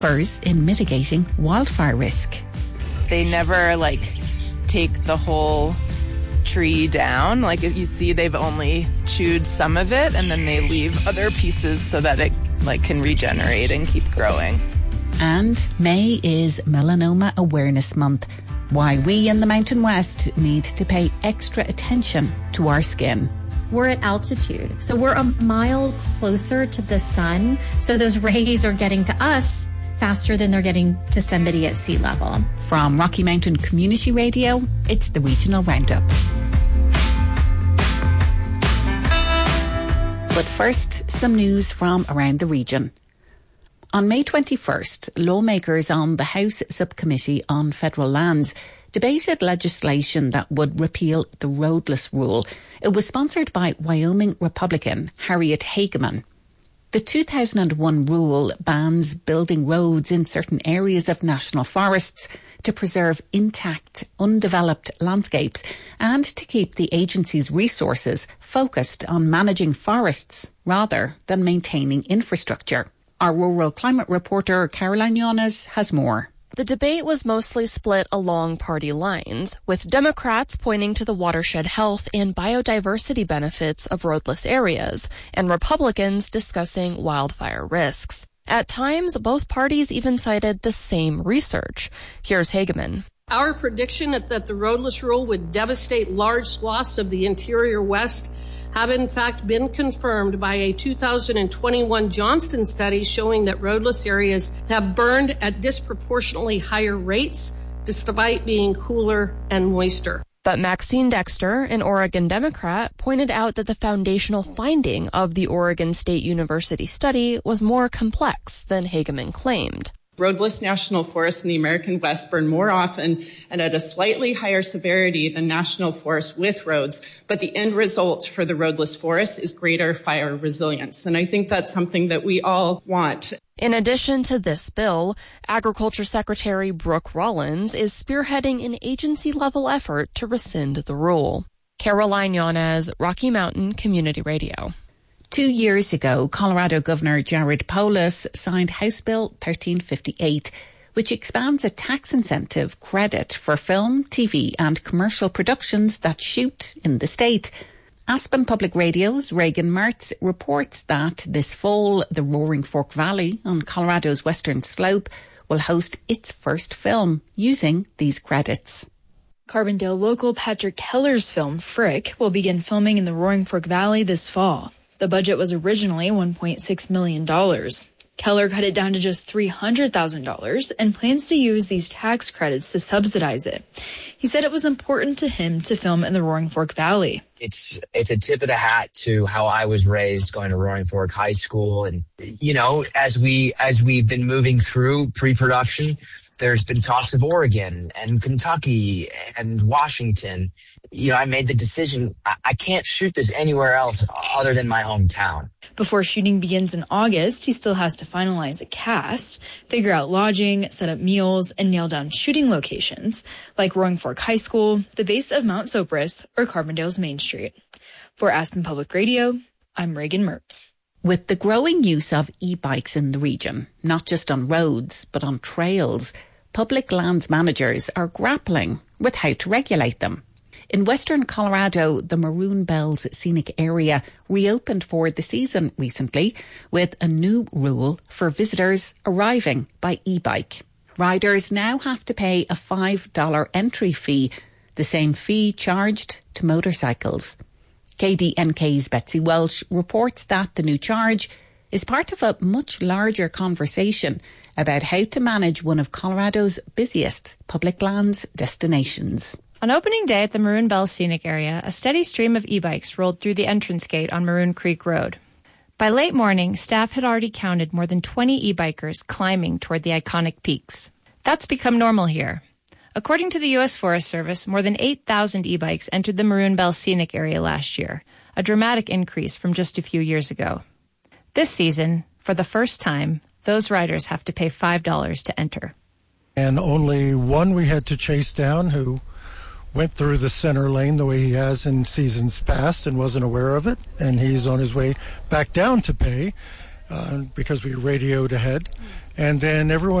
in mitigating wildfire risk. They never take the whole tree down. If you see, they've only chewed some of it, and then they leave other pieces so that it can regenerate and keep growing. And May is Melanoma Awareness Month. Why we in the Mountain West need to pay extra attention to our skin. We're at altitude, so we're a mile closer to the sun, so those rays are getting to us faster than they're getting to somebody at sea level. From Rocky Mountain Community Radio, it's the Regional Roundup. But first, some news from around the region. On May 21st, lawmakers on the House Subcommittee on Federal Lands debated legislation that would repeal the roadless rule. It was sponsored by Wyoming Republican Harriet Hageman. The 2001 rule bans building roads in certain areas of national forests to preserve intact, undeveloped landscapes and to keep the agency's resources focused on managing forests rather than maintaining infrastructure. Our rural climate reporter Caroline Yanes has more. The debate was mostly split along party lines, with Democrats pointing to the watershed health and biodiversity benefits of roadless areas, and Republicans discussing wildfire risks. At times, both parties even cited the same research. Here's Hageman. Our prediction that the roadless rule would devastate large swaths of the interior West have in fact been confirmed by a 2021 Johnston study showing that roadless areas have burned at disproportionately higher rates despite being cooler and moister. But Maxine Dexter, an Oregon Democrat, pointed out that the foundational finding of the Oregon State University study was more complex than Hageman claimed. Roadless national forests in the American West burn more often and at a slightly higher severity than national forests with roads, but the end result for the roadless forest is greater fire resilience. And I think that's something that we all want. In addition to this bill, Agriculture Secretary Brooke Rollins is spearheading an agency-level effort to rescind the rule. Caroline Yanes, Rocky Mountain Community Radio. 2 years ago, Colorado Governor Jared Polis signed House Bill 1358, which expands a tax incentive credit for film, TV and commercial productions that shoot in the state. Aspen Public Radio's Reagan Mertz reports that this fall, the Roaring Fork Valley on Colorado's western slope will host its first film using these credits. Carbondale local Patrick Keller's film Frick will begin filming in the Roaring Fork Valley this fall. The budget was originally $1.6 million. Keller cut it down to just $300,000 and plans to use these tax credits to subsidize it. He said it was important to him to film in the Roaring Fork Valley. It's a tip of the hat to how I was raised, going to Roaring Fork High School. And, you know, as we've been moving through pre-production, there's been talks of Oregon and Kentucky and Washington. You know, I made the decision, I can't shoot this anywhere else other than my hometown. Before shooting begins in August, he still has to finalize a cast, figure out lodging, set up meals, and nail down shooting locations, like Roaring Fork High School, the base of Mount Sopris, or Carbondale's Main Street. For Aspen Public Radio, I'm Reagan Mertz. With the growing use of e-bikes in the region, not just on roads, but on trails, public lands managers are grappling with how to regulate them. In western Colorado, the Maroon Bells Scenic Area reopened for the season recently with a new rule for visitors arriving by e-bike. Riders now have to pay a $5 entry fee, the same fee charged to motorcycles. KDNK's Betsy Welsh reports that the new charge is part of a much larger conversation about how to manage one of Colorado's busiest public lands destinations. On opening day at the Maroon Bells Scenic Area, a steady stream of e-bikes rolled through the entrance gate on Maroon Creek Road. By late morning, staff had already counted more than 20 e-bikers climbing toward the iconic peaks. That's become normal here. According to the U.S. Forest Service, more than 8,000 e-bikes entered the Maroon Bells Scenic Area last year, a dramatic increase from just a few years ago. This season, for the first time, those riders have to pay $5 to enter. And only one we had to chase down who went through the center lane the way he has in seasons past and wasn't aware of it. And he's on his way back down to pay because we radioed ahead. And then everyone